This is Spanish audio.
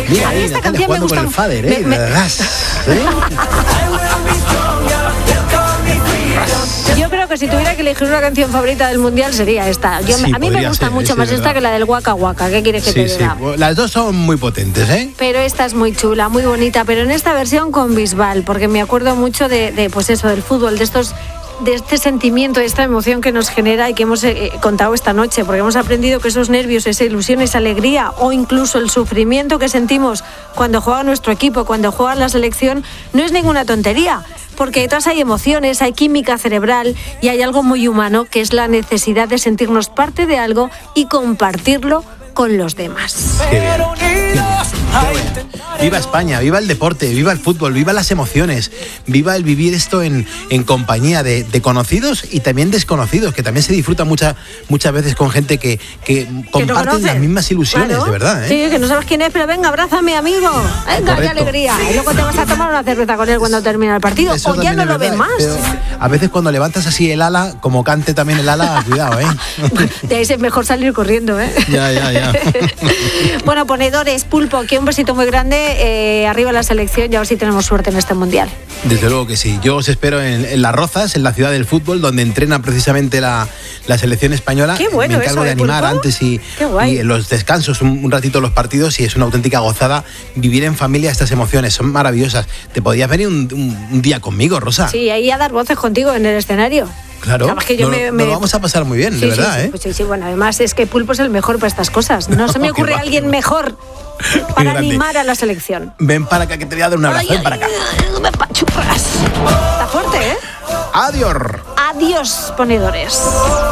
Mira, a mí esta canción me gusta. Con el fader, Yo creo que si tuviera que elegir una canción favorita del Mundial sería esta. A mí me gusta mucho más esta que la del Waka Waka. ¿Qué quieres que te diga? Sí. Las dos son muy potentes, ¿eh? Pero esta es muy chula, muy bonita. Pero en esta versión con Bisbal, porque me acuerdo mucho de pues eso, del fútbol, de este sentimiento, de esta emoción que nos genera y que hemos contado esta noche, porque hemos aprendido que esos nervios, esa ilusión, esa alegría o incluso el sufrimiento que sentimos cuando juega nuestro equipo, cuando juega la selección, no es ninguna tontería, porque detrás hay emociones, hay química cerebral y hay algo muy humano, que es la necesidad de sentirnos parte de algo y compartirlo con los demás. Qué bien. Viva España, viva el deporte, viva el fútbol, viva las emociones, viva el vivir esto en compañía de conocidos y también desconocidos, que también se disfruta muchas veces con gente que comparte las mismas ilusiones, claro, de verdad, ¿eh? Sí, que no sabes quién es, pero venga, abrázame, amigo. Venga, qué alegría. Y luego te vas a tomar una cerveza con él cuando termina el partido, o ya no lo ves más. A veces cuando levantas así el ala, como cante también el ala, cuidado, ¿eh? De ahí es mejor salir corriendo, ¿eh? Ya. Bueno, ponedores, Pulpo, que un besito muy grande, arriba la selección y a ver si tenemos suerte en este Mundial. Desde luego que sí. Yo os espero en Las Rozas, en la ciudad del fútbol, donde entrena precisamente la selección española. Qué bueno. Me encargo eso, de animar Pulpo. antes y en los descansos un ratito los partidos, y es una auténtica gozada vivir en familia estas emociones, son maravillosas. ¿Te podías venir un día conmigo, Rosa? Sí, ahí a dar voces contigo en el escenario. Claro, que yo nos lo vamos a pasar muy bien, sí, de verdad, sí, ¿eh? Pues sí, bueno, además es que Pulpo es el mejor para estas cosas. No se me ocurre alguien mejor para animar a la selección. Ven para acá que te voy a dar un abrazo, ven para acá. Me pachurras. Está fuerte, ¿eh? Adiós. Adiós, ponedores.